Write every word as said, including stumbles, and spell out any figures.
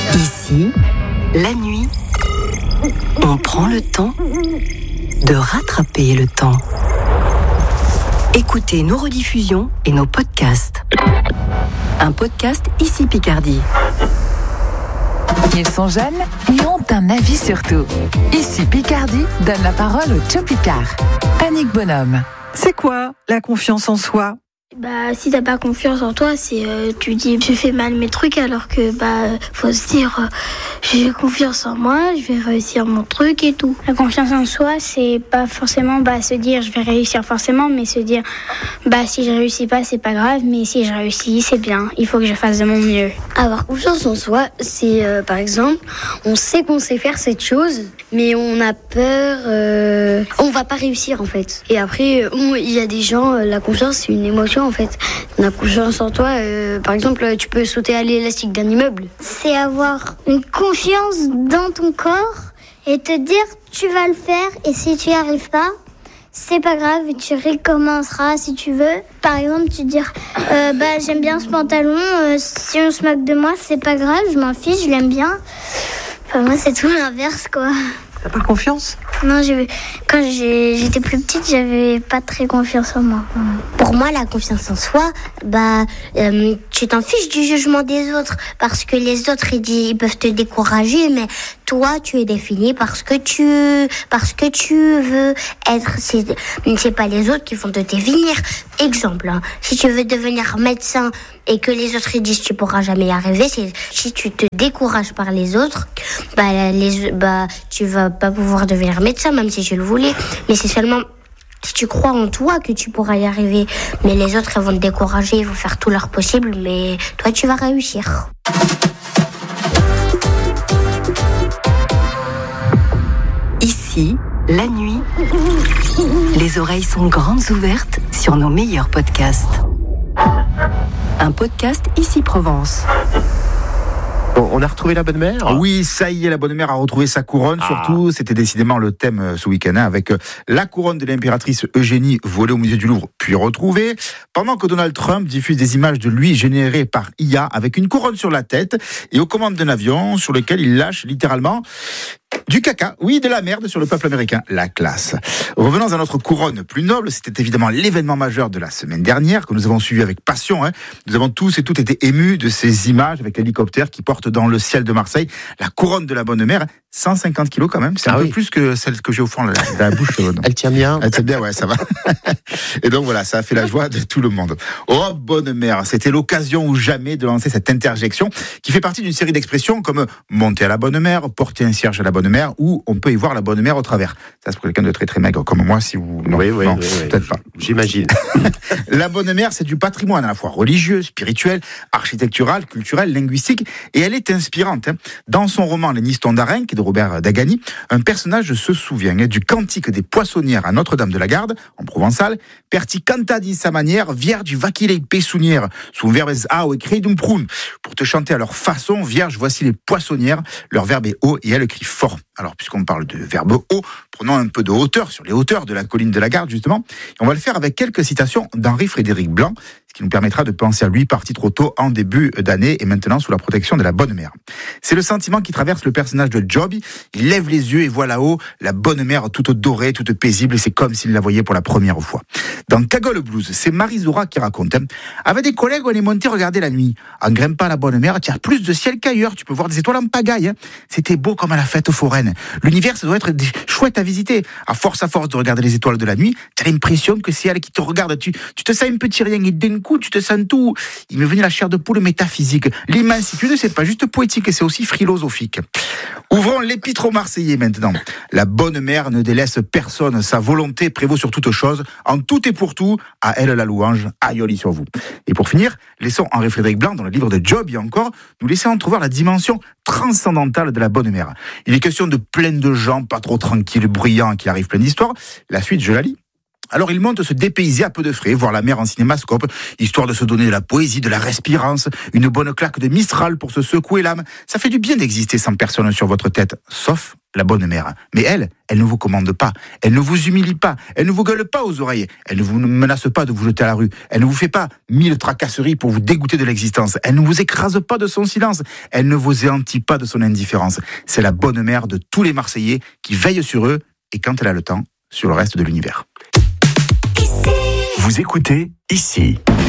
Ici, la nuit, on prend le temps de rattraper le temps. Écoutez nos rediffusions et nos podcasts. Un podcast Ici Picardie. Ils sont jeunes et ont un avis sur tout. Ici Picardie donne la parole au Joe Picard. Annick Bonhomme. C'est quoi la confiance en soi ? Bah, si t'as pas confiance en toi, c'est euh, tu dis je fais mal mes trucs, alors que bah faut se dire euh, j'ai confiance en moi, je vais réussir mon truc et tout. La confiance en soi, c'est pas forcément bah se dire je vais réussir forcément, mais se dire bah si je réussis pas c'est pas grave, mais si je réussis c'est bien, il faut que je fasse de mon mieux. Avoir confiance en soi, c'est euh, par exemple, on sait qu'on sait faire cette chose, mais on a peur, euh, on va pas réussir en fait. Et après, il y a des gens, euh, la confiance c'est une émotion en fait. On a confiance en toi, euh, par exemple, tu peux sauter à l'élastique d'un immeuble. C'est avoir une confiance dans ton corps et te dire tu vas le faire, et si tu n'y arrives pas, c'est pas grave, tu recommenceras si tu veux. Par exemple, tu dire euh, bah j'aime bien ce pantalon, euh, si on se moque de moi, c'est pas grave, je m'en fiche, je l'aime bien. Enfin, moi, c'est tout l'inverse, quoi. T'as pas confiance ? Non, j'ai, quand j'ai, j'étais plus petite, j'avais pas très confiance en moi. Pour moi, la confiance en soi, bah, euh, tu t'en fiches du jugement des autres, parce que les autres, ils, ils peuvent te décourager, mais toi, tu es défini parce que tu, parce que tu veux être. C'est, c'est pas les autres qui vont te définir. Exemple, hein, si tu veux devenir médecin et que les autres ils disent tu pourras jamais y arriver, c'est si tu te décourages par les autres, bah, les, bah, tu vas pas pouvoir devenir médecin, même si je le voulais. Mais c'est seulement si tu crois en toi que tu pourras y arriver. Mais les autres, ils vont te décourager, ils vont faire tout leur possible, mais toi, tu vas réussir. Ici, la nuit, les oreilles sont grandes ouvertes sur nos meilleurs podcasts. Un podcast Ici Provence. On a retrouvé la bonne mère ? Oui, ça y est, la bonne mère a retrouvé sa couronne. Ah. Surtout, c'était décidément le thème ce week-end, hein, avec la couronne de l'impératrice Eugénie volée au musée du Louvre, puis retrouvée. Pendant que Donald Trump diffuse des images de lui générées par I A, avec une couronne sur la tête et aux commandes d'un avion sur lequel il lâche littéralement du caca, oui, de la merde sur le peuple américain. La classe. Revenons à notre couronne plus noble. C'était évidemment l'événement majeur de la semaine dernière que nous avons suivi avec passion. Hein. Nous avons tous et toutes été émus de ces images avec l'hélicoptère qui porte dans le ciel de Marseille la couronne de la bonne mère. cent cinquante kilos quand même. C'est ah un oui. peu plus que celle que j'ai au fond de la, de la bouche. Elle tient bien. Elle tient bien, ouais, ça va. Et donc voilà, ça a fait la joie de tout le monde. Oh, bonne mère. C'était l'occasion ou jamais de lancer cette interjection qui fait partie d'une série d'expressions comme monter à la bonne mère, porter un cierge à la bonne mère, ou on peut y voir la bonne mère au travers. Ça, c'est pour quelqu'un de très très maigre comme moi, si vous... Non, oui, oui, non oui, oui. peut-être pas. J'imagine. La bonne mère, c'est du patrimoine à la fois religieux, spirituel, architectural, culturel, linguistique, et elle est inspirante. Hein. Dans son roman Les Nistons d'Arenc de Robert Dagani, un personnage se souvient hein, du cantique des poissonnières à Notre-Dame-de-la-Garde, en provençal, perti cantadi sa manière, vierge vacilei pesunière, sous verbes au et credum prun. Pour te chanter à leur façon, vierge, voici les poissonnières, leur verbe est haut et elles crient fort. Alors, puisqu'on parle de verbe haut, prenons un peu de hauteur sur les hauteurs de la colline de la Garde, justement. Et on va le faire avec quelques citations d'Henri-Frédéric Blanc, ce qui nous permettra de penser à lui parti trop tôt en début d'année et maintenant sous la protection de la bonne mère. C'est le sentiment qui traverse le personnage de Joby. Il lève les yeux et voit là-haut la bonne mère toute dorée, toute paisible, et c'est comme s'il la voyait pour la première fois. Dans Cagole Blues, c'est Marie Zora qui raconte. Hein. Avec des collègues, on est monté regarder la nuit. En grimpant à la bonne mère, tu as plus de ciel qu'ailleurs. Tu peux voir des étoiles en pagaille. Hein. C'était beau comme à la fête foraine. L'univers, ça doit être chouette à visiter. À force à force de regarder les étoiles de la nuit, tu as l'impression que c'est elle qui te regarde. Tu, tu te sens un petit rien et d'un coup, tu te sens tout. Il me venait la chair de poule métaphysique. L'immensitude, c'est pas juste poétique, c'est aussi philosophique. Ouvrons l'épître aux Marseillais maintenant. La bonne mère ne délaisse personne. Sa volonté prévaut sur toute chose. En tout et pour tout, à elle la louange. Aïoli sur vous. Et pour finir, laissons Henri-Frédéric Blanc, dans le livre de Job, et encore, nous laisser entrevoir la dimension transcendantale de la bonne mère. Il est question de plein de gens, pas trop tranquilles, bruyants, qu'il arrive plein d'histoires. La suite, je la lis. Alors il monte se dépayser à peu de frais, voir la mer en cinémascope, histoire de se donner de la poésie, de la respirance, une bonne claque de Mistral pour se secouer l'âme. Ça fait du bien d'exister sans personne sur votre tête, sauf la bonne mère. Mais elle, elle ne vous commande pas. Elle ne vous humilie pas. Elle ne vous gueule pas aux oreilles. Elle ne vous menace pas de vous jeter à la rue. Elle ne vous fait pas mille tracasseries pour vous dégoûter de l'existence. Elle ne vous écrase pas de son silence. Elle ne vous éantit pas de son indifférence. C'est la bonne mère de tous les Marseillais qui veille sur eux et, quand elle a le temps, sur le reste de l'univers. Vous écoutez Ici.